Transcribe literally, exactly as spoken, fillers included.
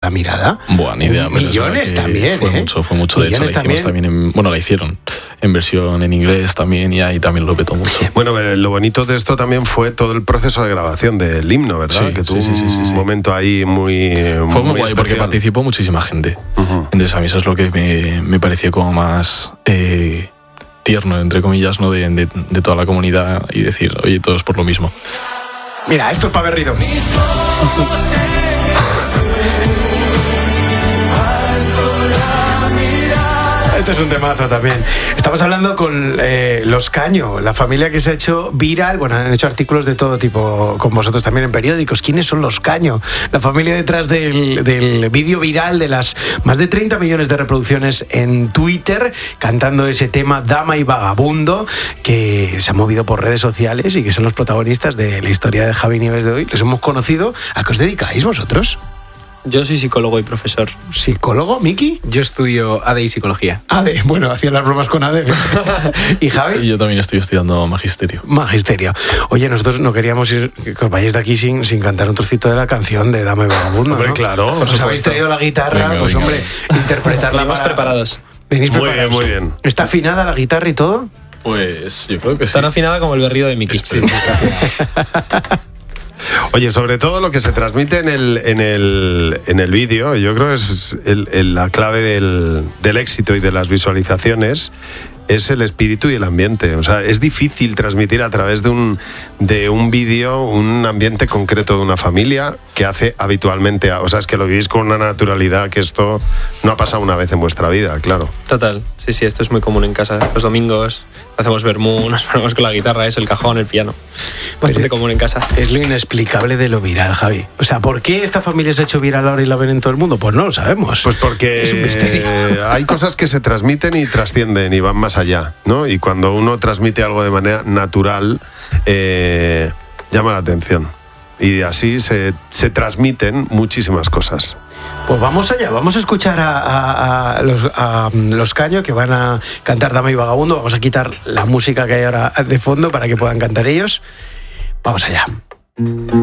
La mirada. Buena idea. Millones también, Fue ¿eh? mucho, fue mucho. De Millones hecho, la hicimos también. también en, bueno, la hicieron en versión en inglés también y ahí también lo petó mucho. Bueno, lo bonito de esto también fue todo el proceso de grabación del himno, ¿verdad? Sí, que tuvo sí, sí, sí, sí, un sí. momento ahí muy Fue muy, muy guay porque participó muchísima gente. Uh-huh. Entonces a mí eso es lo que me, me pareció como más eh, tierno, entre comillas, ¿no? De, de, de toda la comunidad y decir, oye, todos por lo mismo. Mira, esto es para haber rido. Esto es un temazo también. Estamos hablando con eh, Los Caño, la familia que se ha hecho viral. Bueno, han hecho artículos de todo tipo con vosotros también en periódicos. ¿Quiénes son Los Caño? La familia detrás del, del vídeo viral de las más de treinta millones de reproducciones en Twitter, cantando ese tema Dama y Vagabundo, que se ha movido por redes sociales y que son los protagonistas de la historia de Javi Nieves de hoy. Les hemos conocido. ¿A qué os dedicáis vosotros? Yo soy psicólogo y profesor. ¿Psicólogo, Miki? Yo estudio A D e y psicología. A D E, bueno, hacía las bromas con A D E. ¿Y Javi? Y yo también estoy estudiando magisterio. Magisterio. Oye, nosotros no queríamos ir, que os vayáis de aquí sin, sin cantar un trocito de la canción de Dama y Vagabundo, Hombre, ¿no? claro. Os habéis traído la guitarra, venga, pues venga. hombre, interpretarla. Venimos para... preparados. ¿Venís Muy preparados? bien, muy bien. ¿Está afinada la guitarra y todo? Pues yo creo que sí. Tan afinada como el berrido de Miki. Sí, sí, Oye, sobre todo lo que se transmite en el, en el, en el vídeo, yo creo que es el, el, la clave del, del éxito y de las visualizaciones, es el espíritu y el ambiente. O sea, es difícil transmitir a través de un, de un vídeo un ambiente concreto de una familia que hace habitualmente. O sea, es que lo vivís con una naturalidad que esto no ha pasado una vez en vuestra vida, claro. Total. Sí, sí, esto es muy común en casa. Los domingos hacemos vermú, nos ponemos con la guitarra, es el cajón, el piano. Bastante Pero común en casa. es lo inexplicable de lo viral, Javi. O sea, ¿por qué esta familia se ha hecho viral ahora y la ven en todo el mundo? Pues no lo sabemos. Pues porque es un misterio. hay cosas que se transmiten y trascienden y van más allá, ¿no? Y cuando uno transmite algo de manera natural, eh, llama la atención. Y así se, se transmiten muchísimas cosas. Pues vamos allá, vamos a escuchar a, a, a, los, a Los Caño, que van a cantar Dama y Vagabundo. Vamos a quitar la música que hay ahora de fondo para que puedan cantar ellos. Vamos allá.